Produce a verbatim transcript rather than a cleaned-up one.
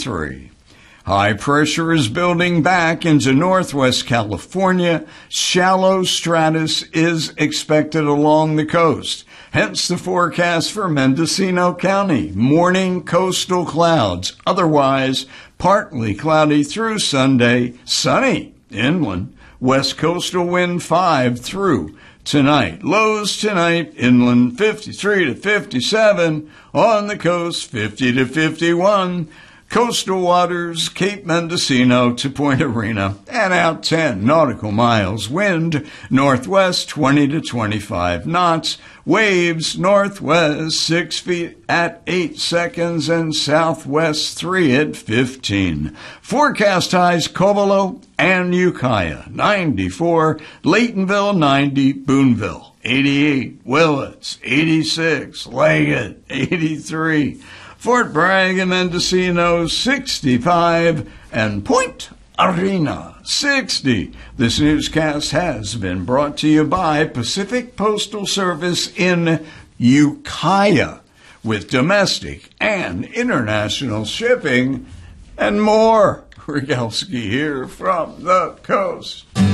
twenty-three. High pressure is building back into northwest California. Shallow stratus is expected along the coast. Hence the forecast for Mendocino County. Morning coastal clouds. Otherwise, partly cloudy through Sunday. Sunny inland. West coastal wind five through tonight. Lows tonight inland fifty-three to fifty-seven. On the coast fifty to fifty-one. Coastal waters, Cape Mendocino to Point Arena, and out ten nautical miles. Wind northwest twenty to twenty-five knots. Waves northwest six feet at eight seconds and southwest three at fifteen. Forecast highs Covelo and Ukiah ninety-four, Laytonville ninety, Boonville eighty-eight, Willits eighty-six, Leggett eighty-three. Fort Bragg and Mendocino, sixty-five, and Point Arena, sixty. This newscast has been brought to you by Pacific Postal Service in Ukiah, with domestic and international shipping and more. Rogalski here from the coast.